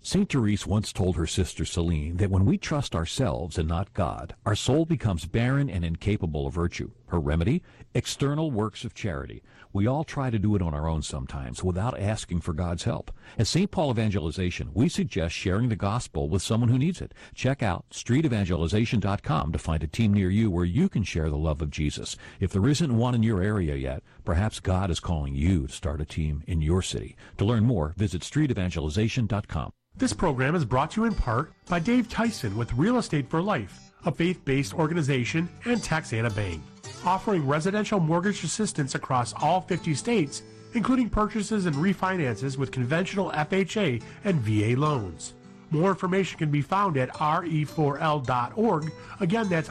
St. Therese once told her sister Celine that when we trust ourselves and not God, our soul becomes barren and incapable of virtue. Her remedy? External works of charity. We all try to do it on our own sometimes without asking for God's help. At St. Paul Evangelization, we suggest sharing the gospel with someone who needs it. Check out streetevangelization.com to find a team near you where you can share the love of Jesus. If there isn't one in your area yet, perhaps God is calling you to start a team in your city. To learn more, visit streetevangelization.com. This program is brought to you in part by Dave Tyson with Real Estate for Life, a faith-based organization, and Texana Bank, offering residential mortgage assistance across all 50 states, including purchases and refinances with conventional FHA and VA loans. More information can be found at re4l.org. Again, that's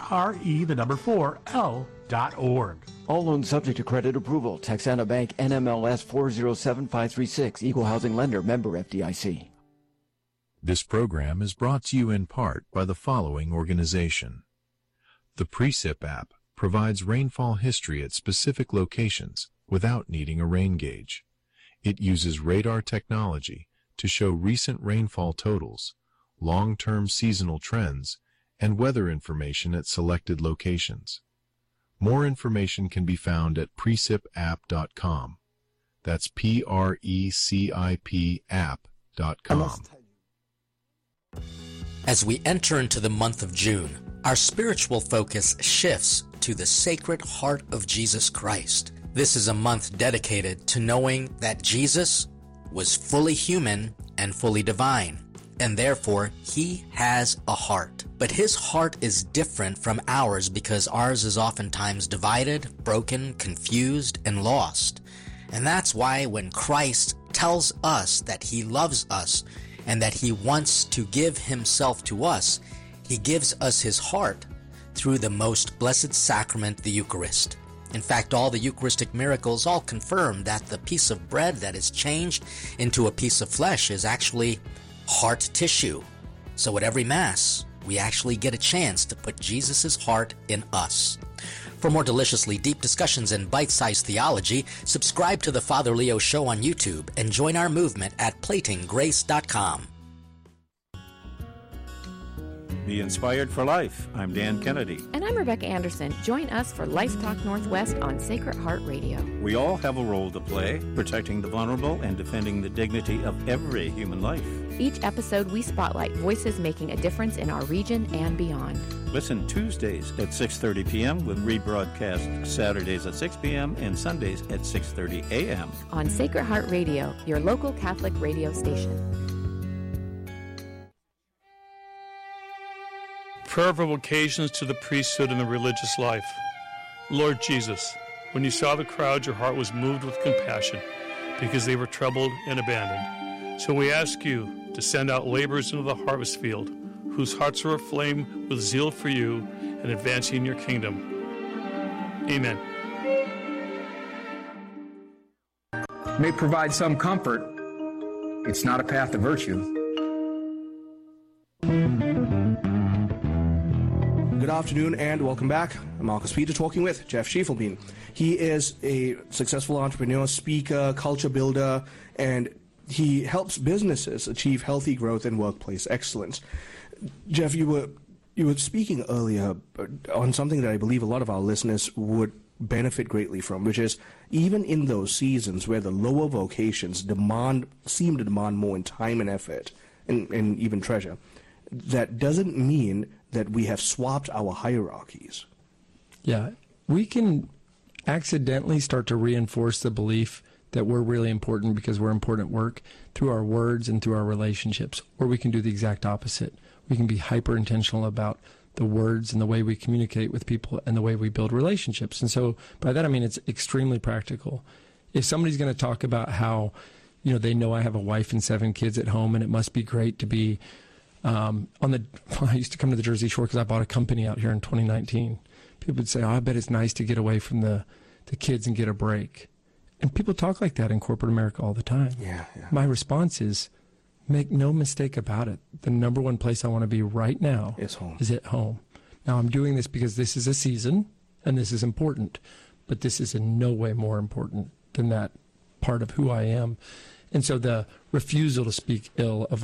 re4l.org. All loans subject to credit approval. Texana Bank, NMLS 407536, Equal Housing Lender, member FDIC. This program is brought to you in part by the following organization. The Precip app provides rainfall history at specific locations without needing a rain gauge. It uses radar technology to show recent rainfall totals, long-term seasonal trends, and weather information at selected locations. More information can be found at precipapp.com. That's PRECIP app.com. As we enter into the month of June, our spiritual focus shifts to the Sacred Heart of Jesus Christ. This is a month dedicated to knowing that Jesus was fully human and fully divine, and therefore he has a heart. But his heart is different from ours because ours is oftentimes divided, broken, confused, and lost. And that's why when Christ tells us that he loves us and that he wants to give himself to us, he gives us his heart through the most blessed sacrament, the Eucharist. In fact, all the Eucharistic miracles all confirm that the piece of bread that is changed into a piece of flesh is actually heart tissue. So at every Mass, we actually get a chance to put Jesus' heart in us. For more deliciously deep discussions and bite-sized theology, subscribe to the Father Leo Show on YouTube and join our movement at platinggrace.com. Be inspired for life. I'm Dan Kennedy. And I'm Rebecca Anderson. Join us for Life Talk Northwest on Sacred Heart Radio. We all have a role to play, protecting the vulnerable and defending the dignity of every human life. Each episode, we spotlight voices making a difference in our region and beyond. Listen Tuesdays at 6:30 p.m. with rebroadcast Saturdays at 6 p.m. and Sundays at 6:30 a.m. on Sacred Heart Radio, your local Catholic radio station. Prayer of vocations to the priesthood and the religious life. Lord Jesus, when you saw the crowd, your heart was moved with compassion because they were troubled and abandoned. So we ask you to send out laborers into the harvest field whose hearts are aflame with zeal for you and advancing your kingdom. Amen. May provide some comfort. It's not a path to virtue. Good afternoon and welcome back. I'm Marcus Peter talking with Jeff Schiefelbein. He is a successful entrepreneur, speaker, culture builder, and he helps businesses achieve healthy growth and workplace excellence. Jeff, you were speaking earlier on something that I believe a lot of our listeners would benefit greatly from, which is even in those seasons where the lower vocations seem to demand more in time and effort and even treasure, that doesn't mean that we have swapped our hierarchies. Yeah, we can accidentally start to reinforce the belief that we're really important because we're important at work through our words and through our relationships, or we can do the exact opposite. We can be hyper intentional about the words and the way we communicate with people and the way we build relationships. And so by that I mean it's extremely practical. If somebody's going to talk about how, they know I have a wife and 7 kids at home and it must be great to be I used to come to the Jersey Shore because I bought a company out here in 2019. People would say, I bet it's nice to get away from the kids and get a break. And people talk like that in corporate America all the time. Yeah. My response is, make no mistake about it. The number one place I want to be right now is at home. Now, I'm doing this because this is a season and this is important, but this is in no way more important than that part of who I am. And so the refusal to speak ill of